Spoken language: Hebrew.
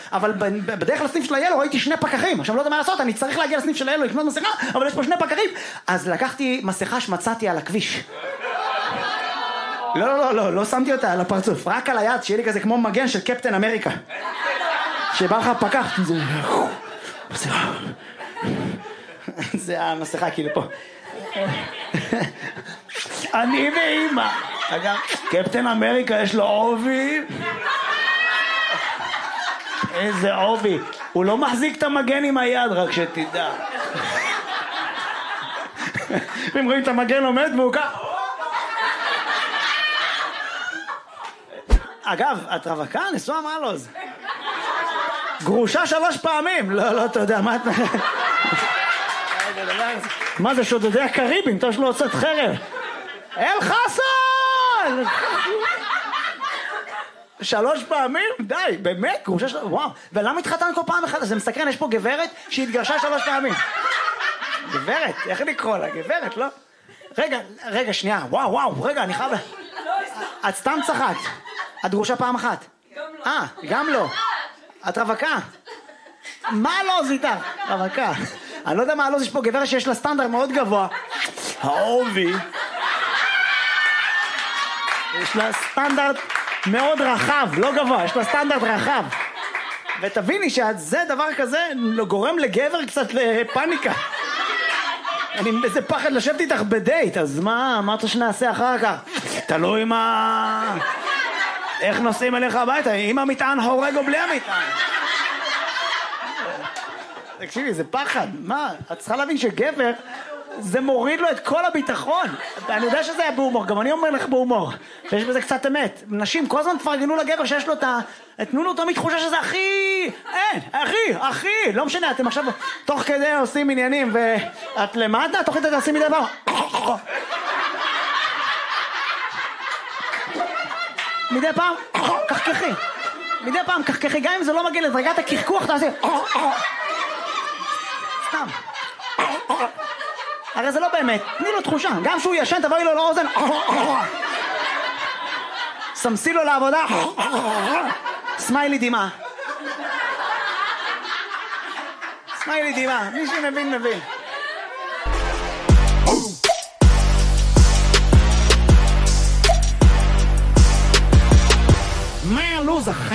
אבל בדרך לסניף של הילו ראיתי 2 פקחים, עכשיו לא יודע מה לעשות, אני צריך להגיע לסניף של הילו לקנות מסכה, אבל יש פה 2 פקחים, אז לקחתי מסכה שמצאתי על הכביש. לא שמתי אותה על הפרצוף, רק על היד, שיהיה לי כזה כמו מגן של קפטן אמריקה. שבא לך פקח, זה המסכה כאילו פה. אני ואמא. אגב, קפטן אמריקה יש לו עובי. איזה עובי. הוא לא מחזיק את המגן עם היד, רק שתדע. הם רואים את המגן עומד והוא כך. אגב, את רווקה? נשואה מעלוז. גרושה 3 פעמים. לא, אתה יודע, מה את... מה זה שודדי הקריבים? טוב שלא הוצאת חרב. אל חסן! 3 פעמים? די, באמת? גרושה של... וואו. ולמה התחתן כל פעם אחת? זה מסקרן, יש פה גברת שהתגרשה 3 פעמים. גברת? איך לקרוא לה? גברת, לא? רגע, שנייה. וואו, רגע, אני חייב... את סתם צחקת. את גרושה פעם אחת? גם לא. את רווקה? מה לא זה איתך? רווקה. אני לא יודע מה הלו"ז, יש פה גברת שיש לה סטנדרט מאוד גבוה. העובי. יש לה סטנדרט מאוד רחב, לא גבוה, יש לה סטנדרט רחב. ותביני שזה דבר כזה גורם לגבר קצת לפניקה. אני איזה פחד לשבת איתך בדייט, אז מה אמרת שנעשה אחר כך? תלוי מה... איך נוסעים אליך הביתה, עם המטען הורג או בלי המטען? תקשיבי, זה פחד. מה? את צריכה להבין שגבר, זה מוריד לו את כל הביטחון. אני יודע שזה היה בהומור, גם אני אומר לך בהומור. ויש בזה קצת אמת. נשים כל הזמן תפרגנו לגבר שיש לו תנו לו תמיד תחושה שזה אחי. לא משנה, אתם עכשיו תוך כדי עושים עניינים, ואת למטה, תוך כדי תעשים מדי פעם. מדי פעם, קחקחי. מדי פעם, קחקחי. גם אם זה לא מגיע לדרגת הקחקוח, תעשי... סתם. הרי זה לא באמת, תני לו תחושה, גם שהוא ישן תבואי לו לאוזן, סמסי לו לעבודה, סמיילי דמעה. סמיילי דמעה, מי שמבין מבין. מה הלו"ז?